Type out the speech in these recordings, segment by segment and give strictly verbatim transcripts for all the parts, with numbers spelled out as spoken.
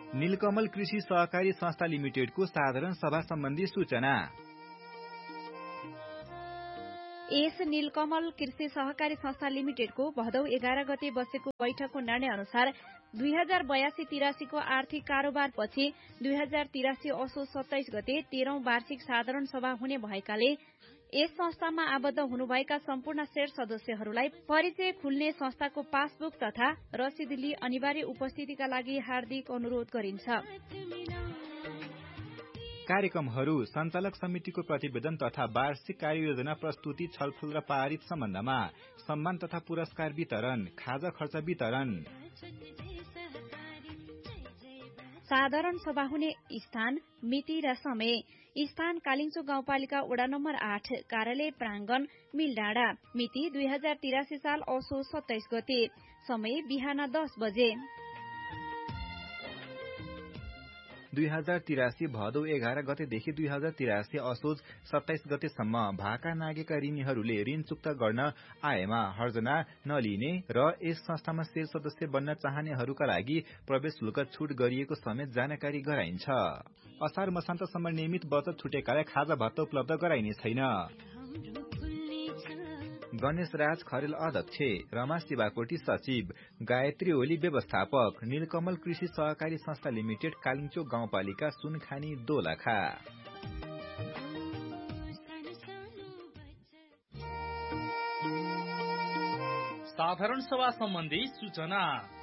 नीलकमल कृषि सहकारी संस्था लिमिटेडको साधारण सभा सम्बन्धी सूचना। यस नीलकमल कृषि सहकारी संस्था लिमिटेडको भदौ एघार गते बसेको बैठकको निर्णय अनुसार दुई हजार बयासी तिरासीको आर्थिक कारोबारपछि दुई हजार तिरासी असोज सत्ताइस गते तेह्रौं वार्षिक साधारण सभा हुने भएकाले यस संस्थामा आबद्ध हुनुभएका सम्पूर्ण शेयर सदस्यहरूलाई परिचय खुल्ने संस्थाको पासबुक तथा रसिद लिई अनिवार्य उपस्थितिका लागि हार्दिक अनुरोध गरिन्छ। कार्यक्रमहरू सञ्चालक समितिको प्रतिवेदन तथा वार्षिक कार्ययोजना प्रस्तुति छलफल र पारित सम्बन्धमा सम्मान तथा पुरस्कार वितरण, खाजा खर्च वितरण। साधारण सभा हुने स्थान, मिति र समय। स्थान कालिङ्चो गाउँपालिका वडा नम्बर आठ, कार्यालय प्राङ्गण, मिलडाँडा। मिति दुई हजार तिरासी साल असोज सत्ताइस गते। समय बिहान दस बजे। दुई हजार तिरासी भदौ एघार गतेदेखि दुई हजार तिरासी असोज सत्ताइस गतेसम्म भाका नागेका ऋणीहरूले ऋण चुक्ता गर्न आएमा हर्जना नलिने र यस संस्थामा शेयर सदस्य बन्न चाहनेहरूका लागि प्रवेश शुल्क छुट गरिएको समेत जानकारी गराइन्छ। असार मसान्तसम्म नियमित बचत छुटेकालाई खाजा भत्ता उपलब्ध गराइने छैन। गणेश राज खरेल अध्यक्ष, रमा शिवाकोटी सचिव, गायत्री ओली व्यवस्थापक, नीलकमल कृषि सहकारी संस्था लिमिटेड, कालिङ्चोक गाउँपालिका, सुनखानी, दोलखा। साधारण सभा सम्बन्धी सूचना।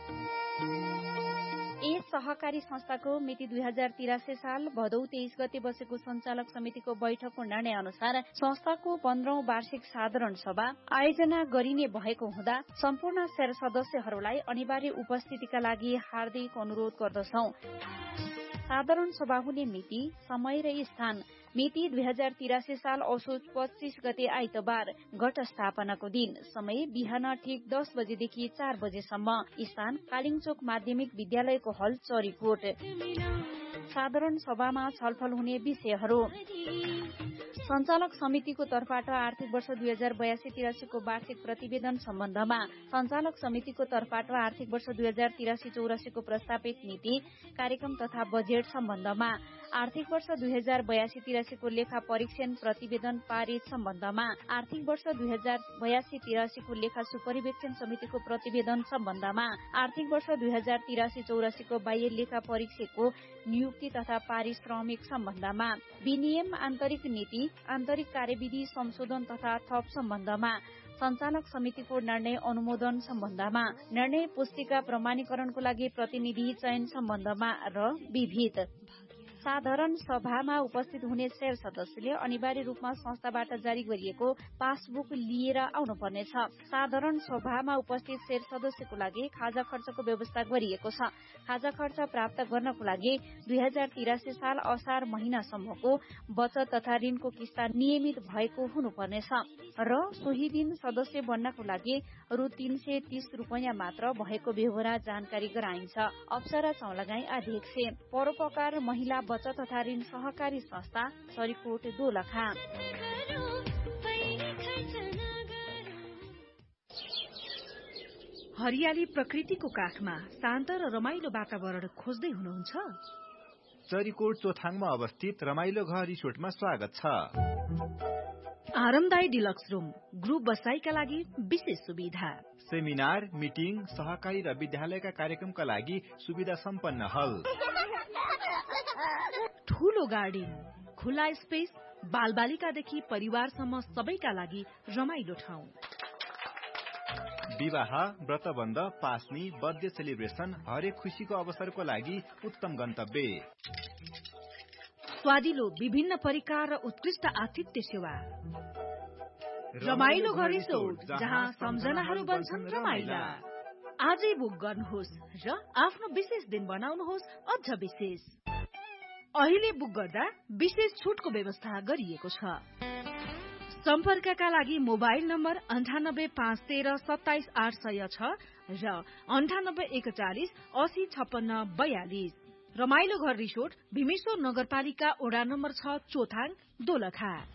यस सहकारी संस्थाको मिति दुई हजार तिरासी साल भदौ तेइस गते बसेको सञ्चालक समितिको बैठकको निर्णय अनुसार संस्थाको पन्ध्रौं वार्षिक साधारण सभा आयोजना गरिने भएको हुँदा सम्पूर्ण शेयर सदस्यहरूलाई अनिवार्य उपस्थितिका लागि हार्दिक अनुरोध गर्दछौं। साधारण सभा हुने मिति, समय र स्थान। मिति दुई हजार तिरासी साल असोज पच्चीस गते आइतबार, घट स्थापनाको दिन। समय बिहान ठिक दस बजेदेखि चार बजेसम्म। स्थान कालिङ्चोक माध्यमिक विद्यालयको हल, चरीकोट। साधारण सभामा छलफल हुने विषयहरू। सञ्चालक समितिको तर्फबाट आर्थिक वर्ष दुई हजार बयासी तिरासीको वार्षिक प्रतिवेदन सम्बन्धमा, सञ्चालक समितिको तर्फबाट आर्थिक वर्ष दुई हजार तिरासी चौरासीको प्रस्तावित नीति, कार्यक्रम तथा बजेट सम्बन्धमा, आर्थिक वर्ष दुई हजार बयासी तिरासीको लेखा परीक्षण प्रतिवेदन पारित सम्बन्धमा, आर्थिक वर्ष दुई हजार बयासी तिरासीको लेखा सुपरिवेक्षण समितिको प्रतिवेदन सम्बन्धमा, आर्थिक वर्ष दुई हजार तिरासी चौरासीको बाह्य लेखा परीक्षकको नियुक्ति तथा पारिश्रमिक सम्बन्धमा, विनियम आन्तरिक नीति, आन्तरिक कार्यविधि संशोधन तथा थप सम्बन्धमा, सञ्चालक समितिको निर्णय अनुमोदन सम्बन्धमा, निर्णय पुस्तिका प्रमाणीकरणको लागि प्रतिनिधि चयन सम्बन्धमा र विविध। साधारण सभामा उपस्थित हुने शेयर सदस्यले अनिवार्य रूपमा संस्थाबाट जारी गरिएको पासबुक लिएर आउनुपर्नेछ। साधारण सभामा उपस्थित शेयर सदस्यको लागि खाजा खर्चको व्यवस्था गरिएको छ। खाजा खर्च प्राप्त गर्नको लागि दुई हजार तिरासी साल असार महिनासम्मको बचत तथा ऋणको किस्ता नियमित भएको हुनुपर्नेछ र सोही दिन सदस्य बन्नको लागि रु तीन सय तीस रूपियाँ मात्र भएको बेहोरा जानकारी गराइन्छ। अप्सरा चौलागाई अध्यक्ष, परोपकार महिला बचत तथा ऋण सहकारी संस्था, चरीकोट, दोलखा। हरियाली प्रकृतिको काखमा शान्त र रमाइलो वातावरण खोज्दै हुनुहुन्छ? चरीकोट चोथाङमा अवस्थित रमाइलो घर रिसोर्टमा स्वागत छ। आरामदायी डिलक्स रूम, ग्रुप बसाईका लागि विशेष सुविधा, सेमिनार, मिटिङ, सहकारी र विद्यालयका कार्यक्रमका लागि सुविधा सम्पन्न हल, ठूलो गार्डन, खुला स्पेस, बालबालिकादेखि परिवारसम्म सबैका लागि रमाइलो ठाउँ। विवाह, व्रतबन्ध, पास्नी, बर्थडे सेलिब्रेसन, हरेक खुशीको अवसरको लागि उत्तम गन्तव्य। स्वादिलो विभिन्न परिकार र उत्कृष्ट आतिथ्य सेवा। रमाइलो घर रिसोर्ट, जहाँ सम्झनाहरू बन्छन् रमाइला। आजै बुक गर्नुहोस् र आफ्नो विशेष दिन बनाउनुहोस् अझ विशेष। अहिले बुक गर्दा विशेष छुटको व्यवस्था गरिएको छ। सम्पर्कका लागि मोबाइल नम्बर अन्ठानब्बे पाँच तेह्र सत्ताइस आठ सय छ र अन्ठानब्बे एकचालिस असी छप्पन्न बयालिस। रमाइलो घर रिसोर्ट, भीमेश्वर नगरपालिका, वडा नम्बर छ, चोथाङ, दोलखा।